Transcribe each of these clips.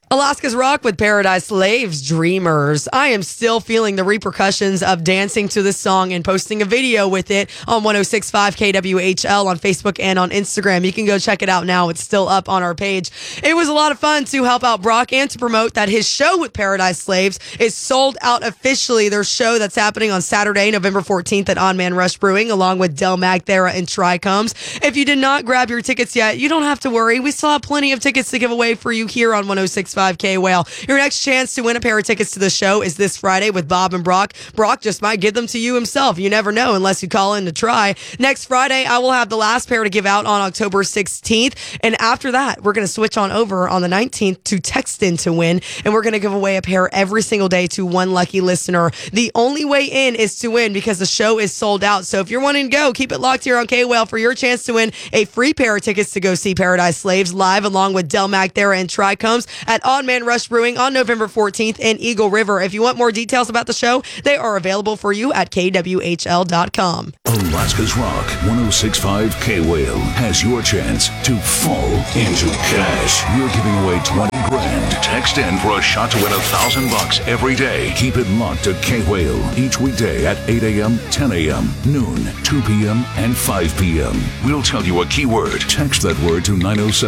Alaska's Rock with Paradise Slaves, Dreamers. I am still feeling the repercussions of dancing to this song and posting a video with it on 106.5 KWHL on Facebook and on Instagram. You can go check it out now. It's still up on our page. It was a lot of fun to help out Brock and to promote that his show with Paradise Slaves is sold out officially. Their show that's happening on Saturday, November 14th at On Man Rush Brewing, along with Del Magthera and Tricombs. If you did not grab your tickets yet, you don't have to worry. We still have plenty of tickets to give away for you here on 106.5 K-Whale. Your next chance to win a pair of tickets to the show is this Friday with Bob and Brock. Brock just might give them to you himself. You never know unless you call in to try. Next Friday, I will have the last pair to give out on October 16th. And after that, we're going to switch on over on the 19th to text in to win. And we're going to give away a pair every single day to one lucky listener. The only way in is to win because the show is sold out. So if you're wanting to go, keep it locked here on K-Whale for your chance to win a free pair of tickets to go see Paradise Slaves live along with Del Magthera and Tricombs at On Man Rush Brewing on November 14th in Eagle River. If you want more details about the show, they are available for you at kwhl.com. Alaska's Rock 106.5 K-Whale has your chance to fall into cash. We're giving away 20 grand. Text in for a shot to win $1,000 every day. Keep it locked to K-Whale each weekday at 8 a.m., 10 a.m., noon, 2 p.m., and 5 p.m. We'll tell you a keyword. Text that word to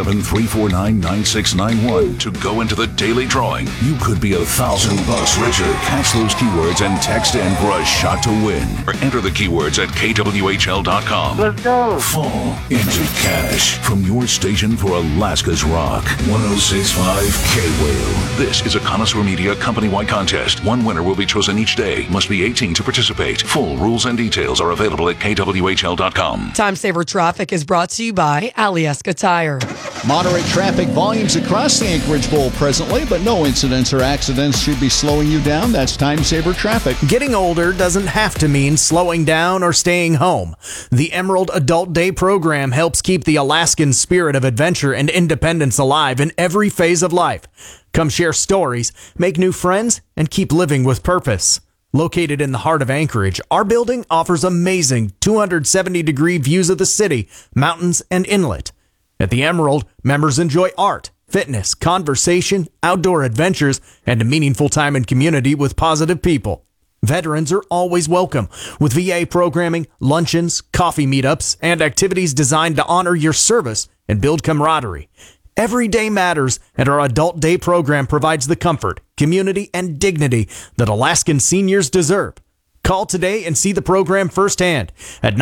907-349-9691 to go into the daily drawing. You could be $1,000 richer. Catch those keywords and text in for a shot to win. Or enter the keywords at kwhl.com. Let's go. Fall into cash from your station for Alaska's Rock 106.5 K-Whale. This is a Connoisseur Media company-wide contest. One winner will be chosen each day. Must be 18 to participate. Full rules and details are available at kwhl.com. Time Saver Traffic is brought to you by Alyeska Tire. Moderate traffic volumes across the Anchorage Bowl presently, but no incidents or accidents should be slowing you down. That's Time Saver Traffic. Getting older doesn't have to mean slowing down or staying home. The Emerald Adult Day program helps keep the Alaskan spirit of adventure and independence alive in every phase of life. Come share stories, make new friends, and keep living with purpose. Located in the heart of Anchorage, our building offers amazing 270-degree views of the city, mountains, and inlet. At the Emerald, members enjoy art, fitness, conversation, outdoor adventures, and a meaningful time in community with positive people. Veterans are always welcome with VA programming, luncheons, coffee meetups, and activities designed to honor your service and build camaraderie. Every day matters, and our Adult Day program provides the comfort, community, and dignity that Alaskan seniors deserve. Call today and see the program firsthand at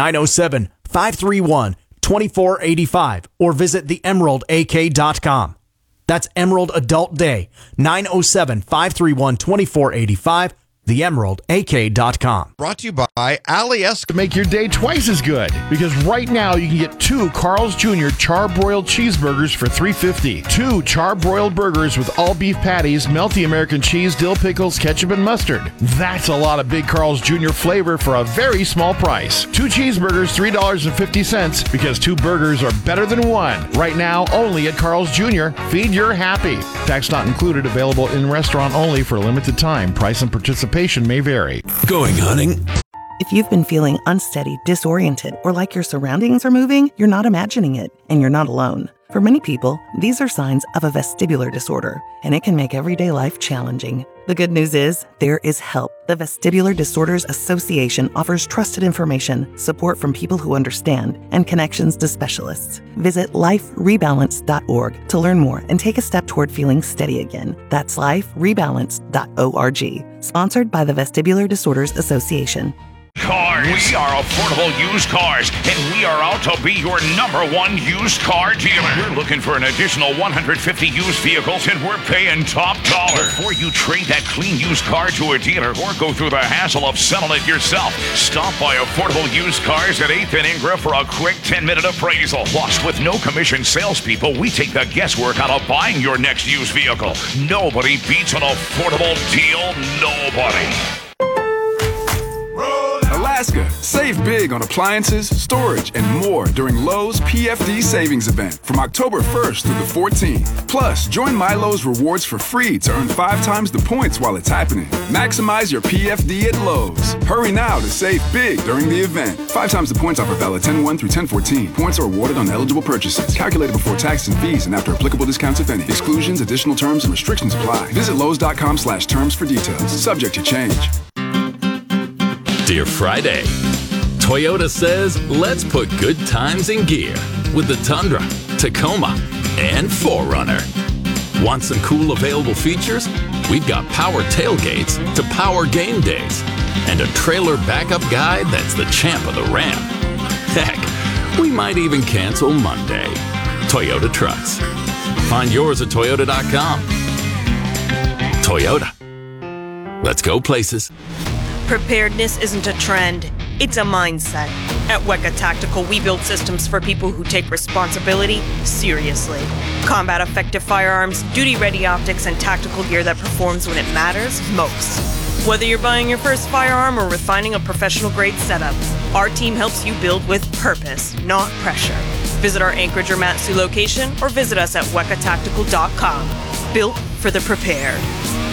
907-531-2485 or visit theemeraldak.com. That's Emerald Adult Day, 907-531-2485. theemeraldak.com. Brought to you by Alyeska. Make your day twice as good because right now you can get 2 Carl's Jr. charbroiled cheeseburgers for $3.50. 2 charbroiled burgers with all beef patties, melty American cheese, dill pickles, ketchup, and mustard. That's a lot of big Carl's Jr. flavor for a very small price. 2 cheeseburgers, $3.50 because 2 burgers are better than 1. Right now, only at Carl's Jr. Feed your happy. Tax not included. Available in restaurant only for a limited time. Price and participation may vary. Going hunting? If you've been feeling unsteady, disoriented, or like your surroundings are moving, you're not imagining it, and you're not alone. For many people, these are signs of a vestibular disorder, and it can make everyday life challenging. The good news is, there is help. The Vestibular Disorders Association offers trusted information, support from people who understand, and connections to specialists. Visit liferebalance.org to learn more and take a step toward feeling steady again. That's liferebalance.org. Sponsored by the Vestibular Disorders Association. Cars. We are Affordable Used Cars, and we are out to be your #1 used car dealer. We're looking for an additional 150 used vehicles, and we're paying top dollar. Before you trade that clean used car to a dealer or go through the hassle of selling it yourself, stop by Affordable Used Cars at 8th and Ingra for a quick 10-minute appraisal. Plus, with no commission salespeople, we take the guesswork out of buying your next used vehicle. Nobody beats an affordable deal. Nobody. Alaska. Save big on appliances, storage, and more during Lowe's PFD Savings Event from October 1st through the 14th. Plus, join MyLowe's Rewards for free to earn 5 times the points while it's happening. Maximize your PFD at Lowe's. Hurry now to save big during the event. 5 times the points offer valid 10/1 through 10/14. Points are awarded on eligible purchases. Calculated before taxes and fees and after applicable discounts, if any. Exclusions, additional terms, and restrictions apply. Visit Lowe's.com/terms for details. Subject to change. Dear Friday, Toyota says let's put good times in gear with the Tundra, Tacoma, and 4Runner. Want some cool available features? We've got power tailgates to power game days and a trailer backup guide that's the champ of the ramp. Heck, we might even cancel Monday. Toyota trucks. Find yours at Toyota.com. Toyota. Let's go places. Preparedness isn't a trend, it's a mindset. At WECA Tactical, we build systems for people who take responsibility seriously. Combat-effective firearms, duty-ready optics, and tactical gear that performs when it matters most. Whether you're buying your first firearm or refining a professional-grade setup, our team helps you build with purpose, not pressure. Visit our Anchorage or Matsu location or visit us at WECATactical.com. Built for the prepared.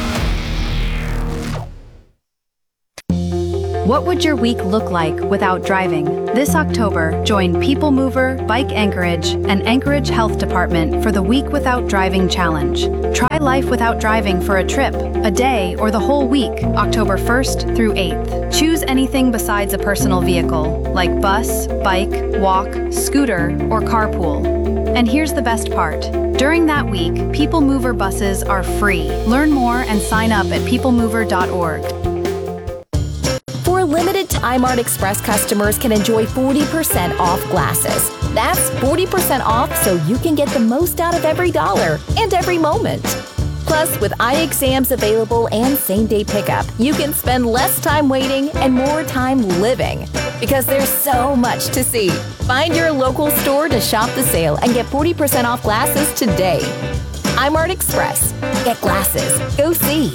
What would your week look like without driving? This October, join People Mover, Bike Anchorage, and Anchorage Health Department for the Week Without Driving Challenge. Try life without driving for a trip, a day, or the whole week, October 1st through 8th. Choose anything besides a personal vehicle, like bus, bike, walk, scooter, or carpool. And here's the best part. During that week, People Mover buses are free. Learn more and sign up at peoplemover.org. For a limited time, Art Express customers can enjoy 40% off glasses. That's 40% off so you can get the most out of every dollar and every moment. Plus, with eye exams available and same-day pickup, you can spend less time waiting and more time living. Because there's so much to see. Find your local store to shop the sale and get 40% off glasses today. I'm Art Express. Get glasses. Go see.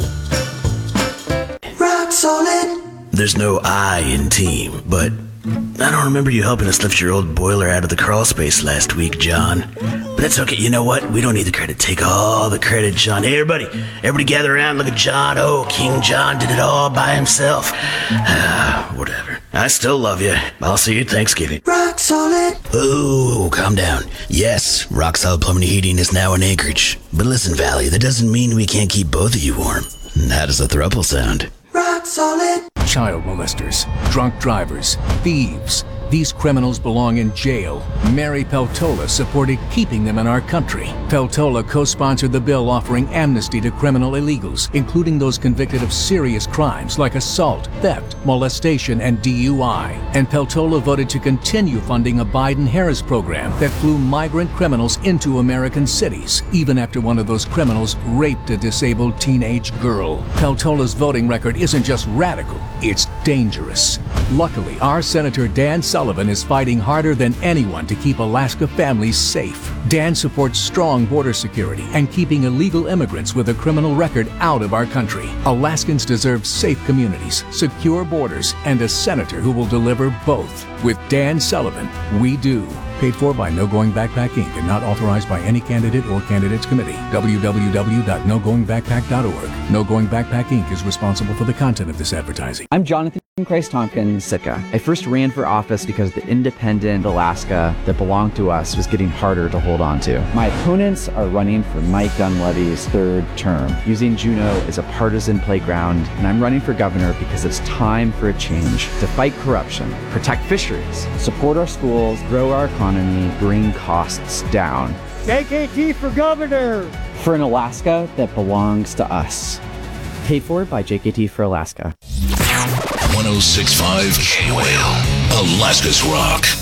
Rock solid. There's no I in team, but I don't remember you helping us lift your old boiler out of the crawl space last week, John. But that's okay. You know what? We don't need the credit. Take all the credit, John. Hey, everybody gather around. Look at John. Oh, King John did it all by himself. Whatever. I still love you. I'll see you at Thanksgiving. Rock solid. Oh, calm down. Yes, Rock Solid Plumbing and Heating is now in Anchorage. But listen, Valley, that doesn't mean we can't keep both of you warm. How does the throuple sound? Rock solid. Child molesters, drunk drivers, thieves. These criminals belong in jail. Mary Peltola supported keeping them in our country. Peltola co-sponsored the bill offering amnesty to criminal illegals, including those convicted of serious crimes like assault, theft, molestation, and DUI. And Peltola voted to continue funding a Biden-Harris program that flew migrant criminals into American cities, even after one of those criminals raped a disabled teenage girl. Peltola's voting record isn't just radical, it's dangerous. Luckily, our Senator Dan Sullivan is fighting harder than anyone to keep Alaska families safe. Dan supports strong border security and keeping illegal immigrants with a criminal record out of our country. Alaskans deserve safe communities, secure borders, and a senator who will deliver both. With Dan Sullivan, we do. Paid for by No Going Backpack Inc. and not authorized by any candidate or candidates committee. www.nogoingbackpack.org. No Going Backpack Inc. is responsible for the content of this advertising. I'm Jonathan Christ-Tompkins Sitka. I first ran for office because the independent Alaska that belonged to us was getting harder to hold on to. My opponents are running for Mike Dunleavy's third term, using Juneau as a partisan playground, and I'm running for governor because it's time for a change to fight corruption, protect fisheries, support our schools, grow our economy, bring costs down. JKT for governor! For an Alaska that belongs to us. Paid for by JKT for Alaska. 106.5 K-Whale, Alaska's Rock.